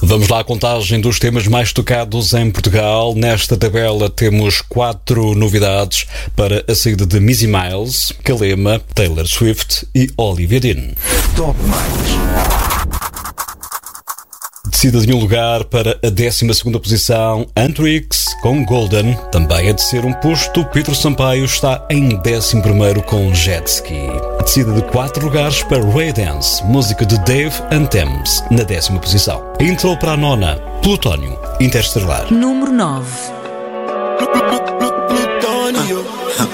Vamos lá à contagem dos temas mais tocados em Portugal. Nesta tabela temos 4 novidades para a saída de Missy Miles, Kalema, Taylor Swift e Olivia Dean. Top Mais. Descida de um lugar para a 12ª posição, Antrix com Golden. Também a descer um posto, Pedro Sampaio está em 11º com Jet Ski. Descida de 4 lugares para Ray Dance, música de Dave and Thames, na 10ª posição. Entrou para a 9ª, Plutónio, Interestelar. Número 9.